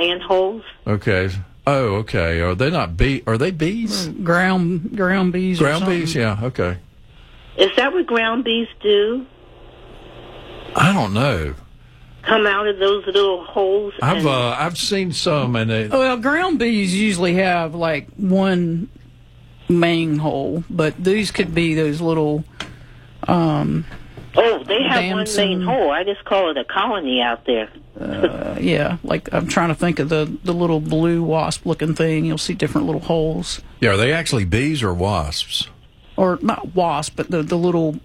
ant-holes. Okay. Oh, okay. Are they not Are they bees? Ground bees. Ground bees. Yeah. Okay. Is that what ground bees do? I don't know. Come out of those little holes? I've seen some, and well, ground bees usually have like one main hole, but these could be those little. They have one main hole. I just call it a colony out there. Yeah, like I'm trying to think of the little blue wasp-looking thing. You'll see different little holes. Yeah, are they actually bees or wasps? Or not wasp, but the little.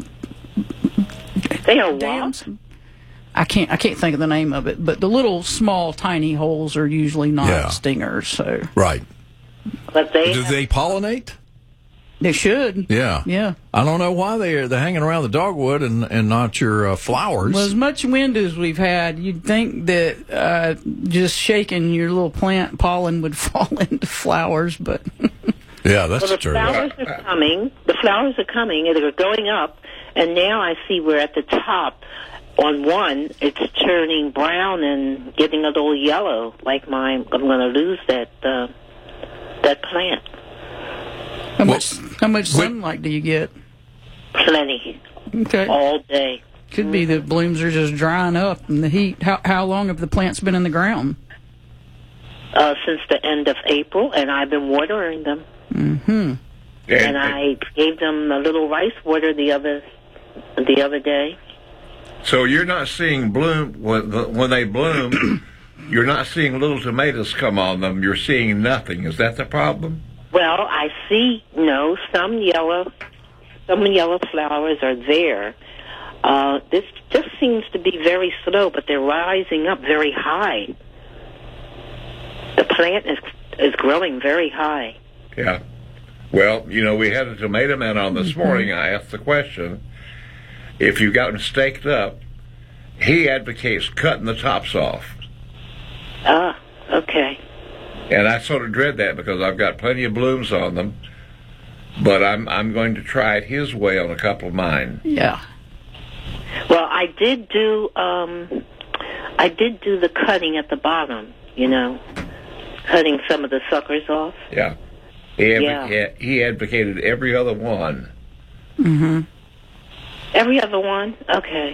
They are wasps. I can't think of the name of it, but the little small tiny holes are usually not stingers. So right. But do they pollinate? They should. Yeah. Yeah. I don't know why they're hanging around the dogwood and not your flowers. Well, as much wind as we've had, you'd think that just shaking your little plant pollen would fall into flowers, but yeah, that's true. The flowers are coming. The flowers are coming, and they're going up, and now I see we're at the top. On one, it's turning brown and getting a little yellow, like I'm going to lose that plant. How much sunlight do you get? Plenty. Okay. All day. Could be the blooms are just drying up in the heat. How long have the plants been in the ground? Since the end of April, and I've been watering them. Mm-hmm. And I gave them a little rice water the other day. So you're not seeing bloom when they bloom. You're not seeing little tomatoes come on them. You're seeing nothing. Is that the problem? Well, I see some yellow flowers are there. This just seems to be very slow, but they're rising up very high. The plant is growing very high. Yeah. Well, we had a tomato man on this morning. I asked the question, if you got them staked up, he advocates cutting the tops off. Ah, okay. And I sort of dread that because I've got plenty of blooms on them, but I'm going to try it his way on a couple of mine. Yeah. Well, I did do the cutting at the bottom, cutting some of the suckers off. Yeah. He advocated every other one. Mm-hmm. Every other one? Okay.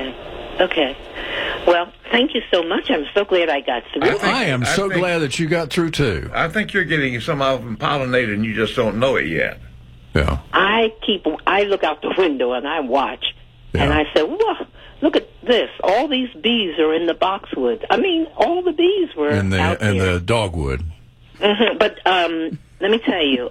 Well, thank you so much. I'm so glad I got through. I am so glad that you got through, too. I think you're getting some of them pollinated and you just don't know it yet. Yeah. I look out the window and I watch. Yeah. And I say, whoa, look at this. All these bees are in the boxwood. I mean, all the bees were out there. And the dogwood. Mm-hmm. But let me tell you,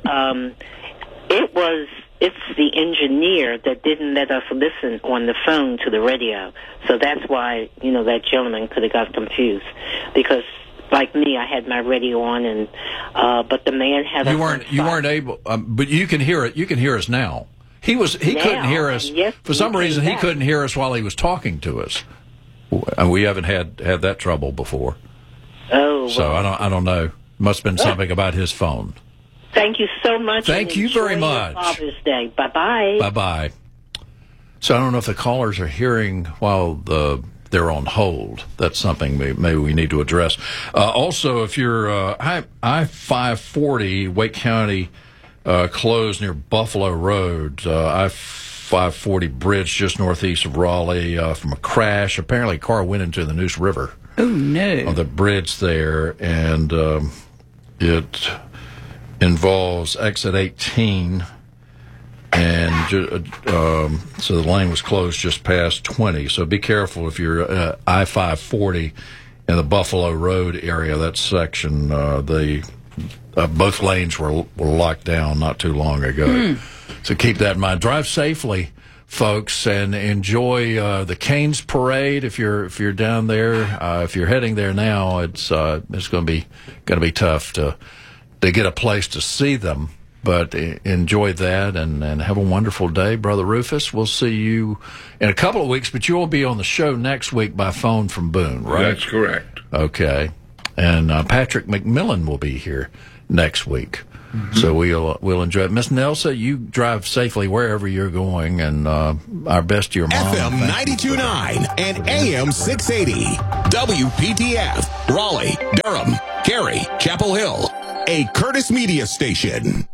it's the engineer that didn't let us listen on the phone to the radio. So that's why, that gentleman could have got confused. Because, like me, I had my radio on, and but the man had you weren't able, but you can hear it. You can hear us now. He couldn't hear us. Yes, for some reason, he couldn't hear us while he was talking to us. And we haven't had that trouble before. Oh, so well. I don't know. Must have been something about his phone. Thank you so much. Thank you very much. Father's Day. Bye-bye. Bye-bye. So I don't know if the callers are hearing while they're on hold. That's something maybe we need to address. Also, if you're I-540, Wake County, closed near Buffalo Road, I-540 bridge just northeast of Raleigh from a crash. Apparently a car went into the Neuse River. Oh, no. On the bridge there, and it involves exit 18, and so the lane was closed just past 20. So be careful if you're I-540 in the Buffalo Road area. That section, both lanes were locked down not too long ago. So keep that in mind. Drive safely, folks, and enjoy the Canes Parade if you're down there. If you're heading there now, it's going to be tough to get a place to see them, but enjoy that and have a wonderful day. Brother Rufus, we'll see you in a couple of weeks, but you will be on the show next week by phone from Boone, right? That's correct. Okay. And Patrick McMillan will be here next week. Mm-hmm. So we'll enjoy it. Miss Nelsa, you drive safely wherever you're going, and our best to your mom. FM 92.9 and AM 680 WPTF, Raleigh, Durham, Cary, Chapel Hill, a Curtis Media station.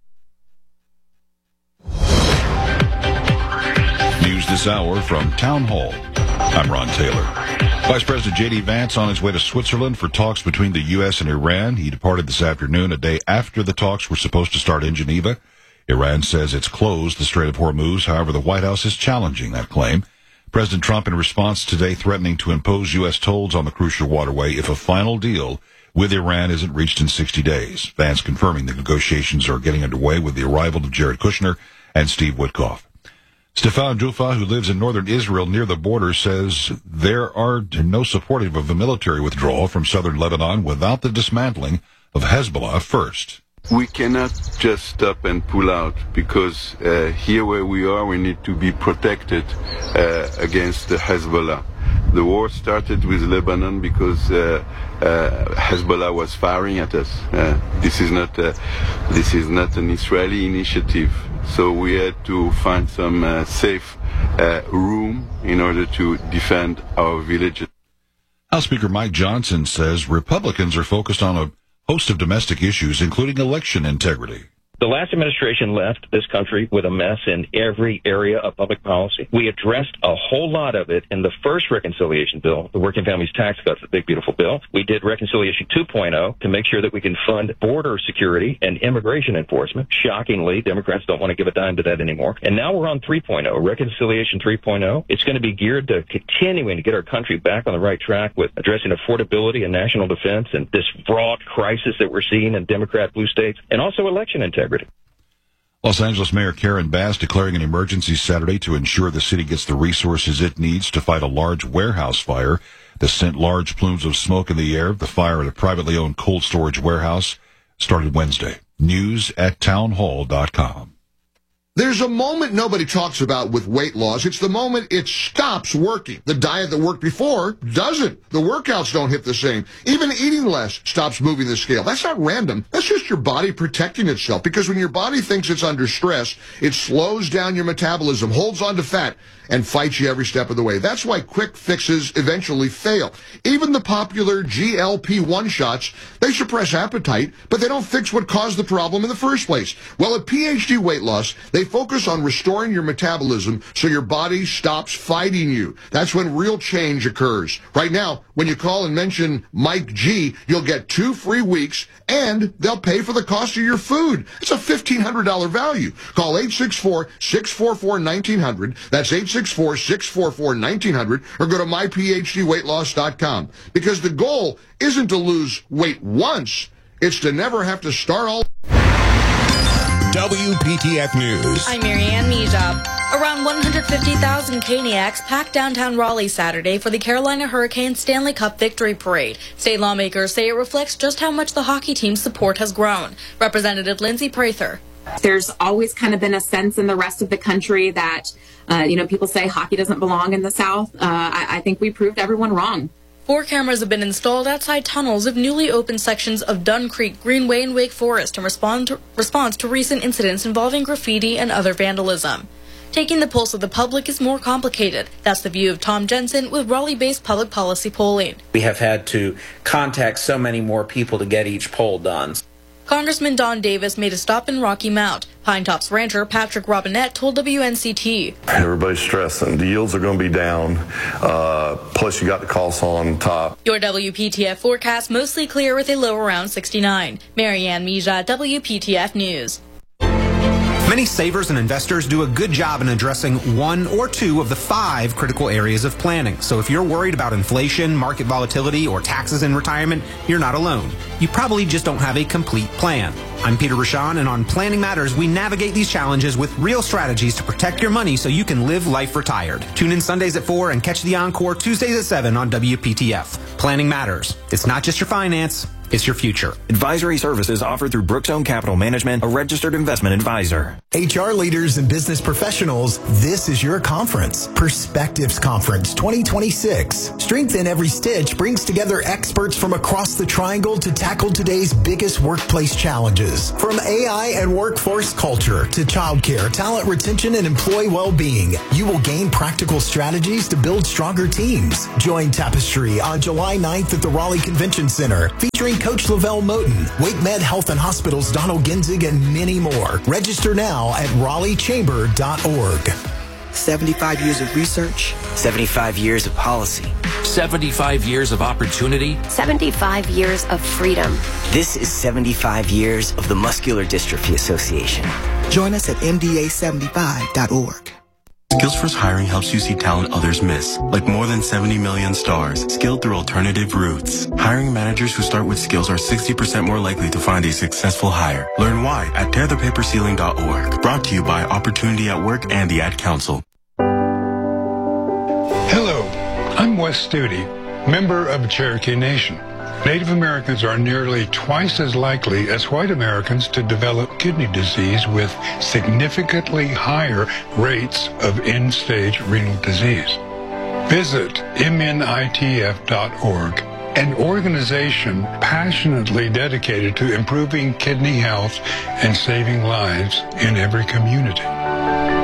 News this hour from Town Hall. I'm Ron Taylor. Vice President J.D. Vance on his way to Switzerland for talks between the U.S. and Iran. He departed this afternoon, a day after the talks were supposed to start in Geneva. Iran says it's closed the Strait of Hormuz. However, the White House is challenging that claim. President Trump, in response today, threatening to impose U.S. tolls on the crucial waterway if a final deal with Iran isn't reached in 60 days. Vance confirming the negotiations are getting underway with the arrival of Jared Kushner and Steve Witkoff. Stefan Jufa, who lives in northern Israel near the border, says there are no supportive of a military withdrawal from southern Lebanon without the dismantling of Hezbollah first. We cannot just stop and pull out because here where we are, we need to be protected against the Hezbollah. The war started with Lebanon because Hezbollah was firing at us. This is not an Israeli initiative. So we had to find some safe room in order to defend our villages. House Speaker Mike Johnson says Republicans are focused on a host of domestic issues, including election integrity. The last administration left this country with a mess in every area of public policy. We addressed a whole lot of it in the first reconciliation bill, the Working Families Tax Cuts, the big, beautiful bill. We did Reconciliation 2.0 to make sure that we can fund border security and immigration enforcement. Shockingly, Democrats don't want to give a dime to that anymore. And now we're on 3.0, Reconciliation 3.0. It's going to be geared to continuing to get our country back on the right track with addressing affordability and national defense and this broad crisis that we're seeing in Democrat blue states, and also election integrity. Los Angeles Mayor Karen Bass declaring an emergency Saturday to ensure the city gets the resources it needs to fight a large warehouse fire that sent large plumes of smoke in the air. The fire at a privately owned cold storage warehouse started Wednesday. News at townhall.com. There's a moment nobody talks about with weight loss. It's the moment it stops working. The diet that worked before doesn't. The workouts don't hit the same. Even eating less stops moving the scale. That's not random. That's just your body protecting itself. Because when your body thinks it's under stress, it slows down your metabolism, holds on to fat, and fights you every step of the way. That's why quick fixes eventually fail. Even the popular GLP-1 shots, they suppress appetite, but they don't fix what caused the problem in the first place. Well, at PhD Weight Loss, they focus on restoring your metabolism so your body stops fighting you. That's when real change occurs. Right now, when you call and mention Mike G, you'll get 2 free weeks, and they'll pay for the cost of your food. It's a $1,500 value. Call 864-644-1900. That's 864-644-1900, or go to myphdweightloss.com. Because the goal isn't to lose weight once, it's to never have to start all. WPTF News. I'm Marianne Mijab. Around 150,000 Caniacs packed downtown Raleigh Saturday for the Carolina Hurricanes Stanley Cup Victory Parade. State lawmakers say it reflects just how much the hockey team's support has grown. Representative Lindsay Prather. There's always kind of been a sense in the rest of the country that, people say hockey doesn't belong in the South. I think we proved everyone wrong. 4 cameras have been installed outside tunnels of newly opened sections of Dunn Creek, Greenway, and Wake Forest in response to recent incidents involving graffiti and other vandalism. Taking the pulse of the public is more complicated. That's the view of Tom Jensen with Raleigh-based public policy polling. We have had to contact so many more people to get each poll done. Congressman Don Davis made a stop in Rocky Mount. Pine Tops rancher Patrick Robinette told WNCT. Everybody's stressing. The yields are going to be down. Plus, you got the costs on top. Your WPTF forecast mostly clear with a low around 69. Marianne Mija, WPTF News. Many savers and investors do a good job in addressing 1 or 2 of the 5 critical areas of planning. So if you're worried about inflation, market volatility, or taxes in retirement, you're not alone. You probably just don't have a complete plan. I'm Peter Rashan, and on Planning Matters, we navigate these challenges with real strategies to protect your money so you can live life retired. Tune in Sundays at 4 and catch the encore Tuesdays at 7 on WPTF. Planning Matters. It's not just your finance, It's your future. Advisory services offered through Brookstone Capital Management, a registered investment advisor. HR leaders and business professionals, this is your conference. Perspectives Conference 2026. Strength in Every Stitch brings together experts from across the triangle to tackle today's biggest workplace challenges. From AI and workforce culture to childcare, talent retention, and employee well-being, you will gain practical strategies to build stronger teams. Join Tapestry on July 9th at the Raleigh Convention Center, featuring Coach Lavelle Moten, Wake Med Health and Hospitals Donald Genzig, and many more. Register now at RaleighChamber.org. 75 years of research. 75 years of policy. 75 years of opportunity. 75 years of freedom. This is 75 years of the Muscular Dystrophy Association. Join us at MDA75.org. SkillsFirst Hiring helps you see talent others miss, like more than 70 million stars, skilled through alternative routes. Hiring managers who start with skills are 60% more likely to find a successful hire. Learn why at tearthepaperceiling.org. Brought to you by Opportunity at Work and the Ad Council. Hello, I'm Wes Studi, member of Cherokee Nation. Native Americans are nearly twice as likely as white Americans to develop kidney disease with significantly higher rates of end-stage renal disease. Visit MNITF.org, an organization passionately dedicated to improving kidney health and saving lives in every community.